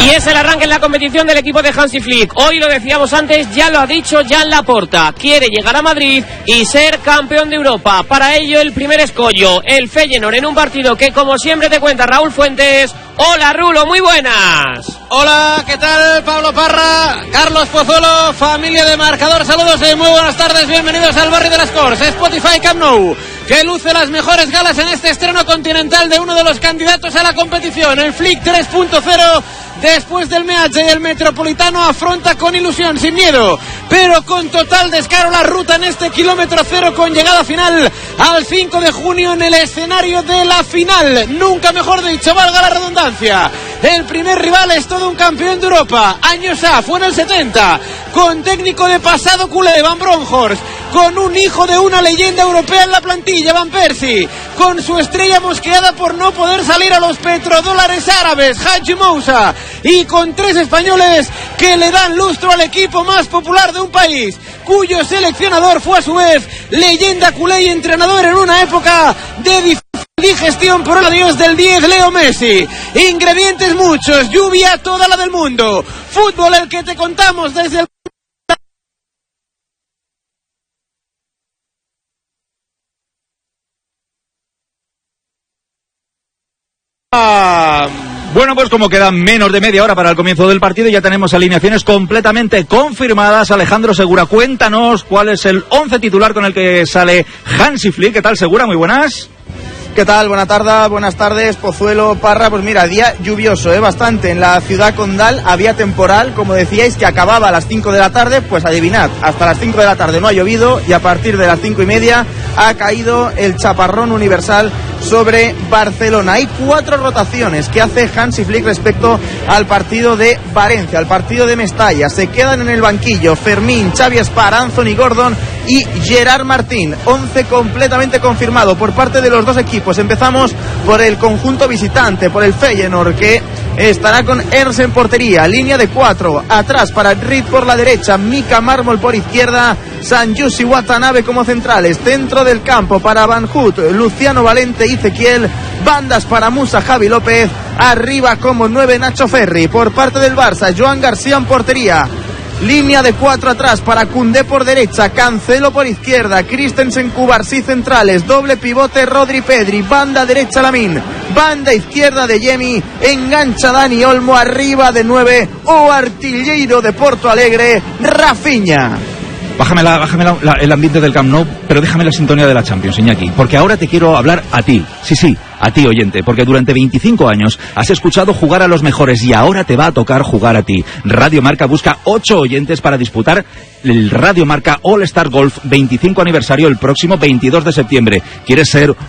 es el arranque en la competición del equipo de Hansi Flick. Hoy lo decíamos antes, ya lo ha dicho Jan Laporta. Quiere llegar a Madrid y ser campeón de Europa. Para ello, el primer escollo, el Feyenoord, en un partido que, como siempre, te cuenta Raúl Fuentes. Hola, Rulo, muy buenas. Hola, ¿qué tal? Pablo Parra, Carlos Pozuelo, familia de Marcador. Saludos y muy buenas tardes. Bienvenidos al barrio de las Corts. Spotify Camp Nou, que luce las mejores galas en este estreno continental de uno de los candidatos a la competición. El Flick 3.0, después del Meache y el Metropolitano, afronta con ilusión, sin miedo, pero con total descaro la ruta en este kilómetro cero, con llegada final al 5 de junio en el escenario de la final. Nunca mejor dicho, valga la redundancia. El primer rival es todo un campeón de Europa. Años A, fue en el 70, con técnico de pasado culé, Van Bronckhorst, con un hijo de una leyenda europea en la plantilla, Van Persie, con su estrella mosqueada por no poder salir a los petrodólares árabes, Hadji Moussa, y con tres españoles que le dan lustro al equipo más popular de un país, cuyo seleccionador fue a su vez leyenda culé y entrenador en una época de digestión por el adiós del 10, Leo Messi. Ingredientes muchos, lluvia toda la del mundo, fútbol el que te contamos desde el... Bueno, pues como quedan menos de media hora para el comienzo del partido, ya tenemos alineaciones completamente confirmadas. Alejandro Segura, cuéntanos cuál es el 11 titular con el que sale Hansi Flick. ¿Qué tal, Segura? Muy buenas. ¿Qué tal? Buenas tardes, Pozuelo, Parra. Pues mira, día lluvioso, bastante. En la ciudad condal había temporal, como decíais, que acababa a las 5 de la tarde. Pues adivinad, hasta las 5 de la tarde no ha llovido y a partir de las 5:30 ha caído el chaparrón universal sobre Barcelona. Hay 4 rotaciones que hace Hansi Flick respecto al partido de Valencia, al partido de Mestalla. Se quedan en el banquillo Fermín, Xavi Espar, Anthony Gordon y Gerard Martín. 11 completamente confirmado por parte de los dos equipos. Empezamos por el conjunto visitante, por el Feyenoord, que estará con Ernst en portería, línea de 4, atrás para Reed por la derecha, Mika Mármol por izquierda, Sanjus y Watanabe como centrales, centro del campo para Van Hout, Luciano Valente y Ezequiel, bandas para Musa, Javi López, arriba como 9 Nacho Ferri. Por parte del Barça, Joan García en portería, línea de 4 atrás para Koundé por derecha, Cancelo por izquierda, Christensen, Cubarsí centrales, doble pivote Rodri Pedri, banda derecha Lamine, banda izquierda de Yemi, engancha Dani Olmo, arriba de 9 o artillero de Porto Alegre, Rafinha. Bájame el ambiente del Camp Nou, pero déjame la sintonía de la Champions, Iñaki, porque ahora te quiero hablar a ti, sí, a ti, oyente, porque durante 25 años has escuchado jugar a los mejores y ahora te va a tocar jugar a ti. Radio Marca busca 8 oyentes para disputar el Radio Marca All Star Golf 25 aniversario el próximo 22 de septiembre. ¿Quieres ser